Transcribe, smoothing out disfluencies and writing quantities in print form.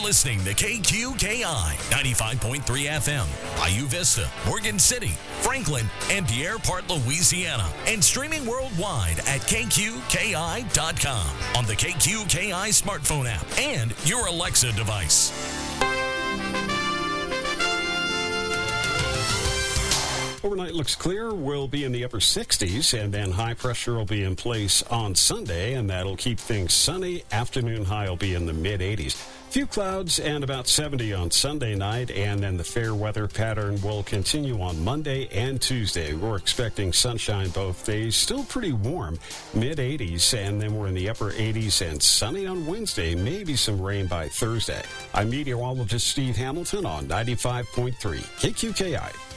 listening to KQKI 95.3 FM, Bayou Vista, Morgan City, Franklin, and Pierre Part, Louisiana, and streaming worldwide at KQKI.com on the KQKI smartphone app and your Alexa device. Overnight looks clear. We'll be in the upper 60s, and then high pressure will be in place on Sunday, and that'll keep things sunny. Afternoon high will be in the mid-80s. Few clouds and about 70 on Sunday night, and then the fair weather pattern will continue on Monday and Tuesday. We're expecting sunshine both days, still pretty warm, mid-80s, and then we're in the upper 80s and sunny on Wednesday, maybe some rain by Thursday. I'm meteorologist Steve Hamilton on 95.3 KQKI.